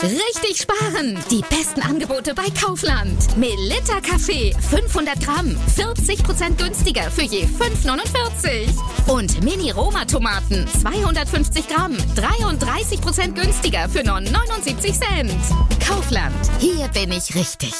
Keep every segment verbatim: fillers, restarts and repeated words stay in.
Richtig sparen! Die besten Angebote bei Kaufland. Melitta Kaffee fünfhundert Gramm, vierzig Prozent günstiger für je fünf neunundvierzig. Und Mini-Roma-Tomaten zweihundertfünfzig Gramm, dreiunddreißig Prozent günstiger für nur neunundsiebzig Cent. Kaufland, hier bin ich richtig.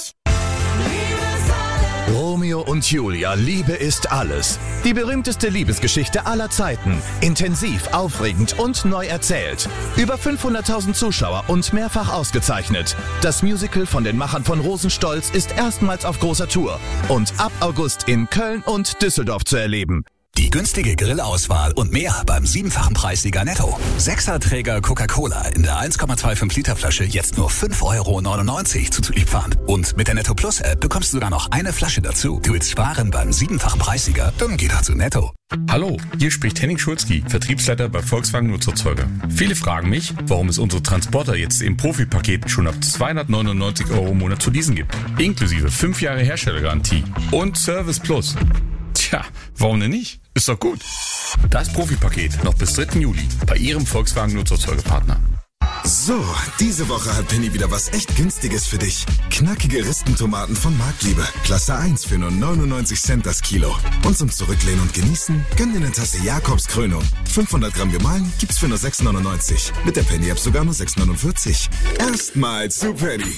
Romeo und Julia, Liebe ist alles. Die berühmteste Liebesgeschichte aller Zeiten. Intensiv, aufregend und neu erzählt. Über fünfhunderttausend Zuschauer und mehrfach ausgezeichnet. Das Musical von den Machern von Rosenstolz ist erstmals auf großer Tour und ab August in Köln und Düsseldorf zu erleben. Die günstige Grillauswahl und mehr beim siebenfachen Preissieger Netto. Sechserträger Coca-Cola in der eins Komma fünfundzwanzig Liter Flasche jetzt nur fünf Euro neunundneunzig zu Liebfahren. Und mit der Netto Plus App bekommst du sogar noch eine Flasche dazu. Du willst sparen beim siebenfachen Preissieger? Dann geh doch zu Netto. Hallo, hier spricht Henning Schulzki, Vertriebsleiter bei Volkswagen Nutzerzeuger. Viele fragen mich, warum es unsere Transporter jetzt im Profipaket schon ab zweihundertneunundneunzig Euro im Monat zu leasen gibt. Inklusive fünf Jahre Herstellergarantie und Service Plus. Tja, warum denn nicht? Ist doch gut. Das Profipaket noch bis dritten Juli bei Ihrem Volkswagen Nutzerzeugerpartner. So, diese Woche hat Penny wieder was echt Günstiges für dich. Knackige Ristentomaten von Marktliebe. Klasse eins für nur neunundneunzig Cent das Kilo. Und zum Zurücklehnen und Genießen, gönn dir eine Tasse Jakobs Krönung. fünfhundert Gramm gemahlen gibt's für nur sechs neunundneunzig. Mit der Penny-App sogar nur sechs neunundvierzig. Erstmal zu Penny.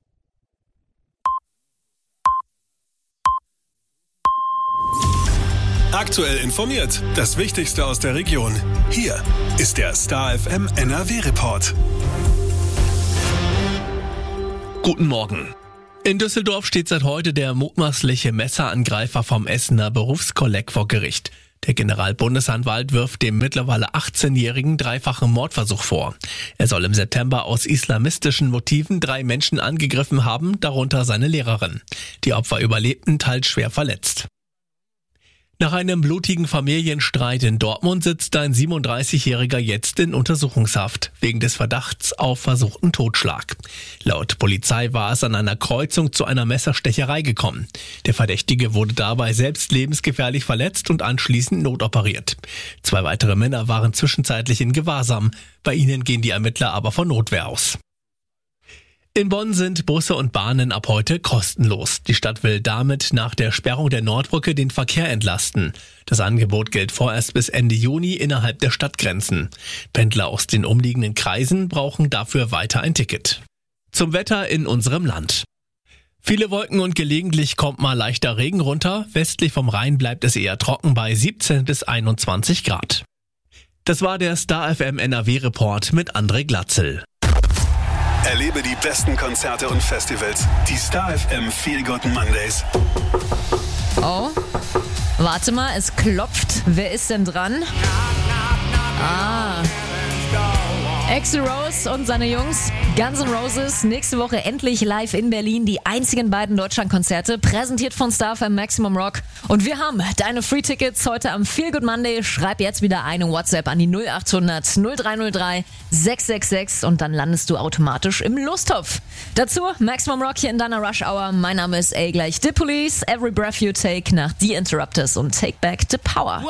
Aktuell informiert. Das Wichtigste aus der Region. Hier ist der Star F M N R W-Report. Guten Morgen. In Düsseldorf steht seit heute der mutmaßliche Messerangreifer vom Essener Berufskolleg vor Gericht. Der Generalbundesanwalt wirft dem mittlerweile achtzehnjährigen dreifachen Mordversuch vor. Er soll im September aus islamistischen Motiven drei Menschen angegriffen haben, darunter seine Lehrerin. Die Opfer überlebten, teils schwer verletzt. Nach einem blutigen Familienstreit in Dortmund sitzt ein siebenunddreißigjähriger jetzt in Untersuchungshaft, wegen des Verdachts auf versuchten Totschlag. Laut Polizei war es an einer Kreuzung zu einer Messerstecherei gekommen. Der Verdächtige wurde dabei selbst lebensgefährlich verletzt und anschließend notoperiert. Zwei weitere Männer waren zwischenzeitlich in Gewahrsam. Bei ihnen gehen die Ermittler aber von Notwehr aus. In Bonn sind Busse und Bahnen ab heute kostenlos. Die Stadt will damit nach der Sperrung der Nordbrücke den Verkehr entlasten. Das Angebot gilt vorerst bis Ende Juni innerhalb der Stadtgrenzen. Pendler aus den umliegenden Kreisen brauchen dafür weiter ein Ticket. Zum Wetter in unserem Land. Viele Wolken und gelegentlich kommt mal leichter Regen runter. Westlich vom Rhein bleibt es eher trocken bei siebzehn bis einundzwanzig Grad. Das war der Star F M N R W-Report mit André Glatzel. Erlebe die besten Konzerte und Festivals. Die Star F M Feel Good Mondays. Oh, warte mal, es klopft. Wer ist denn dran? Ah, Axl Rose und seine Jungs. Guns N' Roses, nächste Woche endlich live in Berlin. Die einzigen beiden Deutschlandkonzerte, präsentiert von Star F M Maximum Rock. Und wir haben deine Free-Tickets heute am Feel Good Monday. Schreib jetzt wieder eine WhatsApp an die null achthundert null drei null drei sechs sechs sechs und dann landest du automatisch im Lostopf. Dazu Maximum Rock hier in deiner Rush Hour. Mein Name ist A gleich The Police, Every Breath You Take nach The Interrupters und Take Back the Power.